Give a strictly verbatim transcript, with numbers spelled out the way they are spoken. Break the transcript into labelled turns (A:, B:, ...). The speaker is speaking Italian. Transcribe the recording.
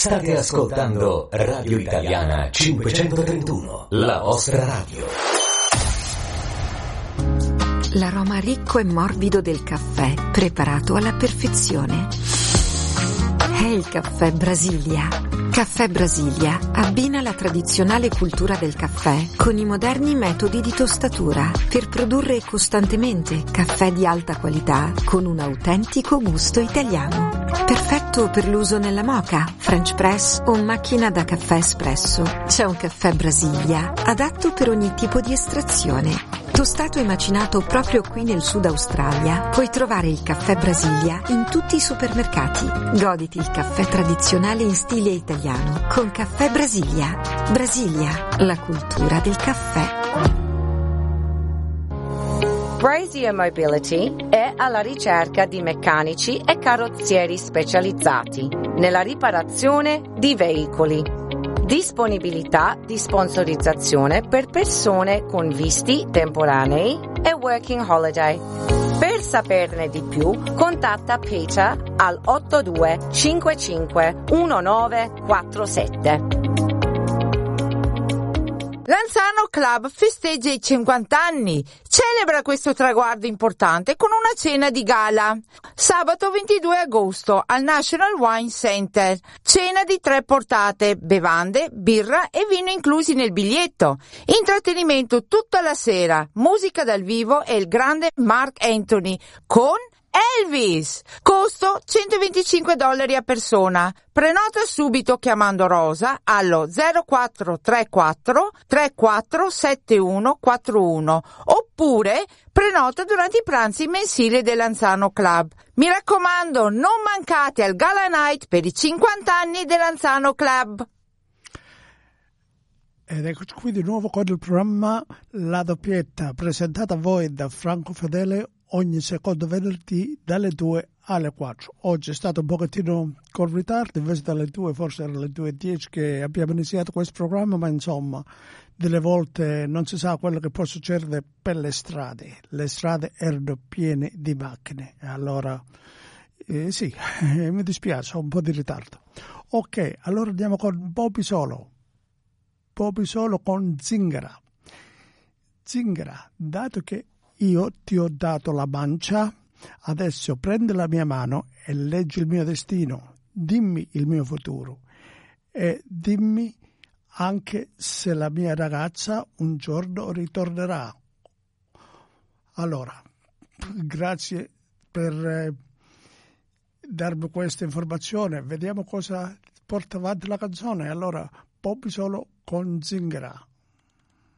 A: State ascoltando Radio Italiana cinquecentotrentuno, la vostra radio.
B: L'aroma ricco e morbido del caffè, preparato alla perfezione. È il caffè Brasilia. Caffè Brasilia abbina la tradizionale cultura del caffè con i moderni metodi di tostatura per produrre costantemente caffè di alta qualità con un autentico gusto italiano. Perfetto per l'uso nella moka, French press o macchina da caffè espresso. C'è un caffè Brasilia adatto per ogni tipo di estrazione. Tostato e macinato proprio qui nel Sud Australia, puoi trovare il caffè Brasilia in tutti i supermercati. Goditi il caffè tradizionale in stile italiano con Caffè Brasilia. Brasilia, la cultura del caffè.
C: Brazier Mobility è alla ricerca di meccanici e carrozzieri specializzati nella riparazione di veicoli. Disponibilità di sponsorizzazione per persone con visti temporanei e working holiday. Per saperne di più, contatta Peter al otto due cinque cinque uno nove quattro sette.
D: Lanzano Club festeggia i cinquanta anni. Celebra questo traguardo importante con una cena di gala. Sabato ventidue agosto al National Wine Center. Cena di tre portate, bevande, birra e vino inclusi nel biglietto. Intrattenimento tutta la sera, musica dal vivo e il grande Mark Anthony con Elvis. Costo centoventicinque dollari a persona. Prenota subito chiamando Rosa allo zero quattro tre quattro tre quattro sette uno quattro uno oppure prenota durante i pranzi mensili dell'Anzano Club. Mi raccomando, non mancate al Gala Night per i cinquanta anni dell'Anzano Club.
E: Ed eccoci qui di nuovo con il programma La Doppietta, presentata a voi da Franco Fedele ogni secondo venerdì dalle due alle quattro. Oggi è stato un pochettino con ritardo, invece dalle due, forse erano le due e dieci che abbiamo iniziato questo programma, ma insomma, delle volte non si sa quello che può succedere per le strade. Le strade erano piene di macchine, allora eh, sì, eh, mi dispiace, ho un po' di ritardo. Ok, allora andiamo con Bobby Solo. Bobby Solo con Zingara. Zingara, dato che io ti ho dato la mancia, adesso prendi la mia mano e leggi il mio destino, dimmi il mio futuro e dimmi anche se la mia ragazza un giorno ritornerà. Allora, grazie per eh, darmi questa informazione, vediamo cosa porta avanti la canzone. Allora, Bobby Solo con Zingara.